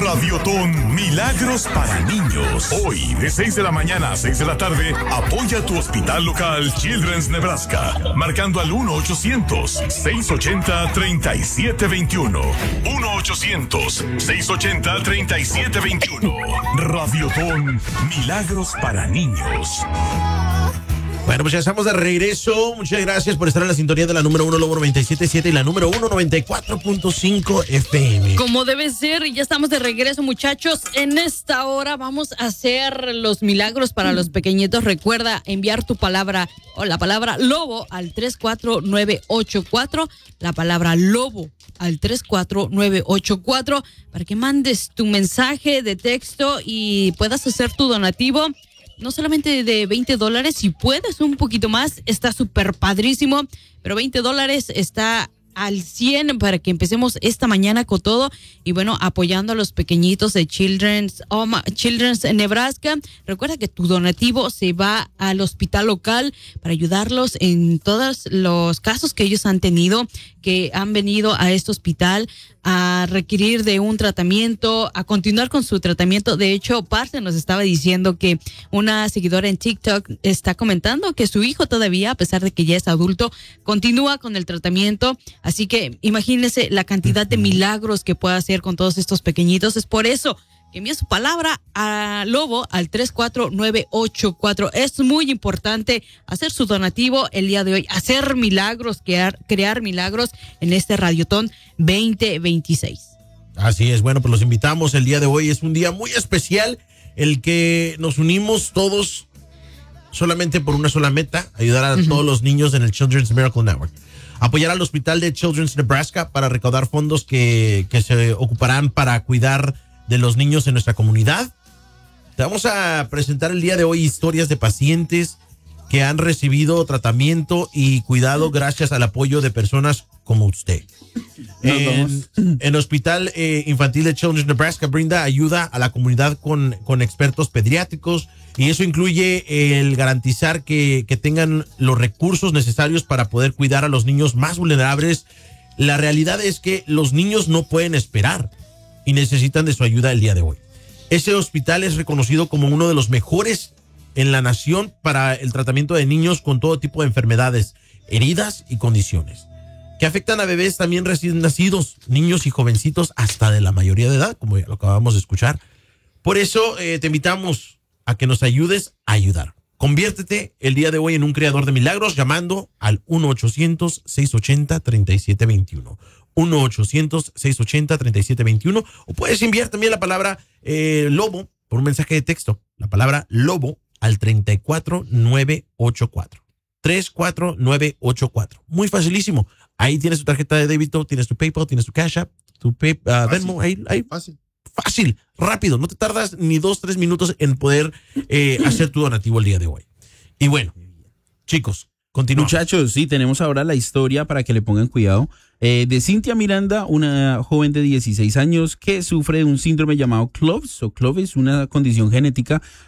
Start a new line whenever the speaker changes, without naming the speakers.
Radiotón Milagros para Niños. Hoy, de 6 de la mañana a 6 de la tarde, apoya a tu hospital local Children's Nebraska, marcando al 1-800-680-3721. 1-800-680-3721. Radiotón Milagros para Niños.
Bueno, pues ya estamos de regreso. Muchas gracias por estar en la sintonía de la número 1 Lobo 97.7 y la número 1 94.5 FM.
Como debe ser, ya estamos de regreso, muchachos. En esta hora vamos a hacer los milagros para los pequeñitos. Recuerda enviar tu palabra o la palabra lobo al 34984. La palabra lobo al 34984 para que mandes tu mensaje de texto y puedas hacer tu donativo. No solamente de $20, si puedes un poquito más, está súper padrísimo, pero $20 está al 100 para que empecemos esta mañana con todo y bueno, apoyando a los pequeñitos de Children's Nebraska. Recuerda que tu donativo se va al hospital local para ayudarlos en todos los casos que ellos han tenido, que han venido a este hospital a requerir de un tratamiento, a continuar con su tratamiento. De hecho, Parce nos estaba diciendo que una seguidora en TikTok está comentando que su hijo todavía, a pesar de que ya es adulto, continúa con el tratamiento. Así que imagínense la cantidad de milagros que puede hacer con todos estos pequeñitos. Es por eso que envía su palabra a Lobo al 34984. Es muy importante hacer su donativo el día de hoy, hacer milagros, crear milagros en este Radiotón 2026.
Así es, bueno, pues los invitamos el día de hoy. Es un día muy especial, el que nos unimos todos solamente por una sola meta: ayudar a todos los niños en el Children's Miracle Network. Apoyar al hospital de Children's Nebraska para recaudar fondos que se ocuparán para cuidar de los niños en nuestra comunidad. Te vamos a presentar el día de hoy historias de pacientes que han recibido tratamiento y cuidado gracias al apoyo de personas como usted. En el Hospital Infantil de Children's Nebraska brinda ayuda a la comunidad con expertos pediátricos, y eso incluye el garantizar que tengan los recursos necesarios para poder cuidar a los niños más vulnerables. La realidad es que los niños no pueden esperar y necesitan de su ayuda el día de hoy. Ese hospital es reconocido como uno de los mejores en la nación para el tratamiento de niños con todo tipo de enfermedades, heridas y condiciones que afectan a bebés también recién nacidos, niños y jovencitos hasta de la mayoría de edad, como ya lo acabamos de escuchar. Por eso te invitamos a que nos ayudes a ayudar. Conviértete el día de hoy en un creador de milagros llamando al 1-800-680-3721. 1-800-680-3721. O puedes enviar también la palabra lobo por un mensaje de texto. La palabra lobo al 34984. 34984. Muy facilísimo. Ahí tienes tu tarjeta de débito, tienes tu PayPal, tienes tu Cash App, tu Venmo. Ahí. Fácil, rápido. No te tardas ni 2-3 minutos en poder hacer tu donativo el día de hoy. Y bueno, chicos, continuamos.
Muchachos, sí, tenemos ahora la historia para que le pongan cuidado de Cintia Miranda, una joven de 16 años que sufre de un síndrome llamado CLOVES, una condición genética